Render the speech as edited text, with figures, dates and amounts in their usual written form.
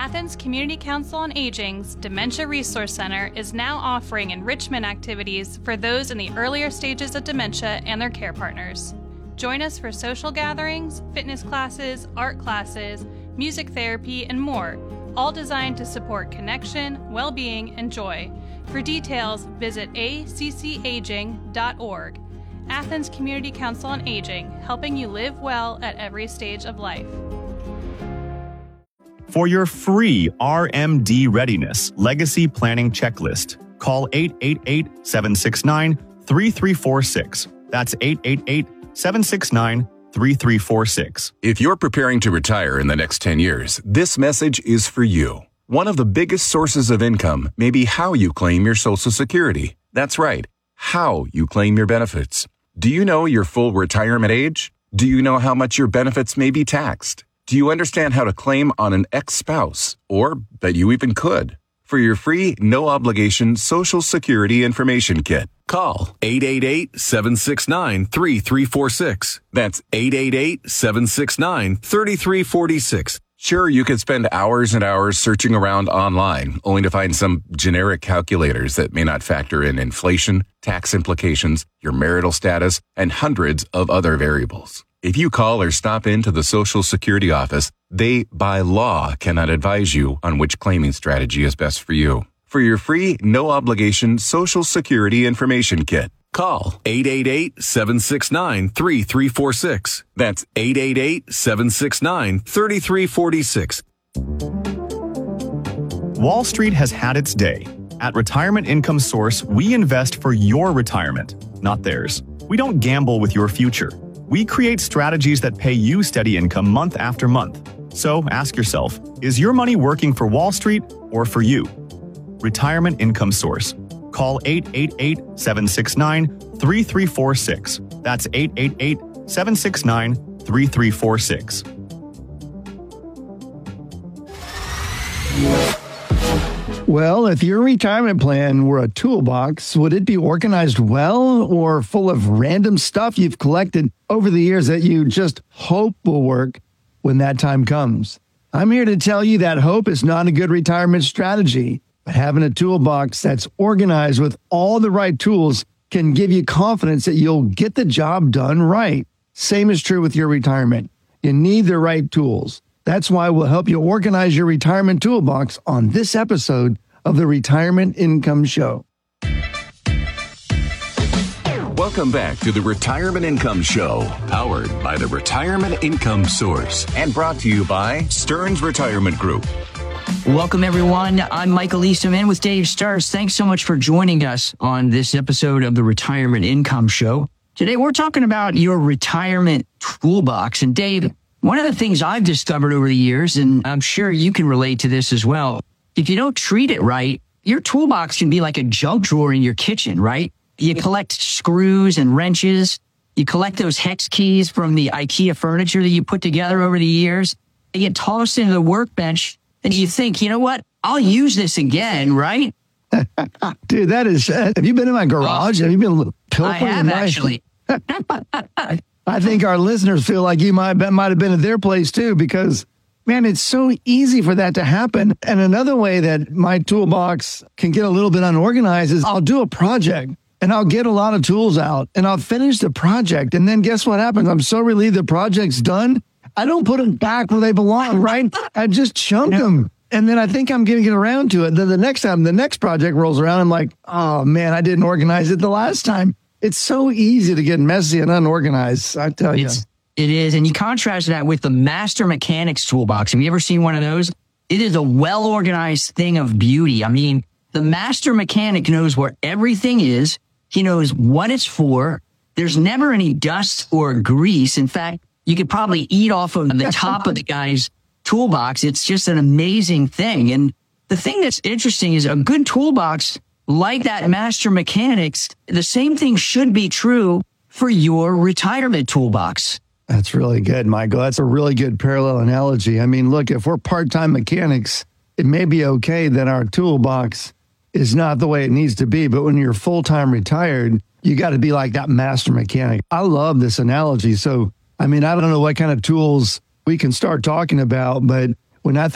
Athens Community Council on Aging's Dementia Resource Center is now offering enrichment activities for those in the earlier stages of dementia and their care partners. Join us for social gatherings, fitness classes, art classes, music therapy, and more, all designed to support connection, well-being, and joy. For details, visit accaging.org. Athens Community Council on Aging, helping you live well at every stage of life. For your free RMD Readiness Legacy Planning Checklist, call 888-769-3346. That's 888-769-3346. If you're preparing to retire in the next 10 years, this message is for you. One of the biggest sources of income may be how you claim your Social Security. That's right, how you claim your benefits. Do you know your full retirement age? Do you know how much your benefits may be taxed? Do you understand how to claim on an ex-spouse, or that you even could? For your free, no-obligation Social Security Information Kit, call 888-769-3346. That's 888-769-3346. Sure, you could spend hours and hours searching around online, only to find some generic calculators that may not factor in inflation, tax implications, your marital status, and hundreds of other variables. If you call or stop into the Social Security office, they, by law, cannot advise you on which claiming strategy is best for you. For your free, no-obligation Social Security Information Kit, call 888-769-3346. That's 888-769-3346. Wall Street has had its day. At Retirement Income Source, we invest for your retirement, not theirs. We don't gamble with your future. We create strategies that pay you steady income month after month. So ask yourself, is your money working for Wall Street or for you? Retirement Income Source. Call 888-769-3346. That's 888-769-3346. Well, if your retirement plan were a toolbox, would it be organized well or full of random stuff you've collected over the years that you just hope will work when that time comes? I'm here to tell you that hope is not a good retirement strategy, but having a toolbox that's organized with all the right tools can give you confidence that you'll get the job done right. Same is true with your retirement. You need the right tools. That's why we'll help you organize your retirement toolbox on this episode of the Retirement Income Show. Welcome back to the Retirement Income Show, powered by the Retirement Income Source and brought to you by Stearns Retirement Group. Welcome, everyone. I'm Michael Eastman with Dave Stearns. Thanks so much for joining us on this episode of the Retirement Income Show. Today, we're talking about your retirement toolbox. And Dave, one of the things I've discovered over the years, and I'm sure you can relate to this as well, if you don't treat it right, your toolbox can be like a junk drawer in your kitchen, right? You collect screws and wrenches. You collect those hex keys from the IKEA furniture that you put together over the years. They get tossed into the workbench, and you think, you know what? I'll use this again, right? Dude, that is... have you been in my garage? Have you been pilfering? I have, actually. I think our listeners feel like you might have been at their place too, because, man, it's so easy for that to happen. And another way that my toolbox can get a little bit unorganized is I'll do a project and I'll get a lot of tools out and I'll finish the project. And then guess what happens? I'm so relieved the project's done. I don't put them back where they belong, right? I just chunk them. And then I think I'm going to get around to it. Then the next time the next project rolls around, I'm like, oh, man, I didn't organize it the last time. It's so easy to get messy and unorganized, I tell you. It is. And you contrast that with the Master Mechanics toolbox. Have you ever seen one of those? It is a well-organized thing of beauty. I mean, the Master Mechanic knows where everything is. He knows what it's for. There's never any dust or grease. In fact, you could probably eat off of the top of the guy's toolbox. It's just an amazing thing. And the thing that's interesting is a good toolbox like that Master Mechanics, the same thing should be true for your retirement toolbox. That's really good, Michael. That's a really good parallel analogy. I mean, look, if we're part-time mechanics, it may be okay that our toolbox is not the way it needs to be. But when you're full-time retired, you got to be like that master mechanic. I love this analogy. So, I mean, I don't know what kind of tools we can start talking about, but when I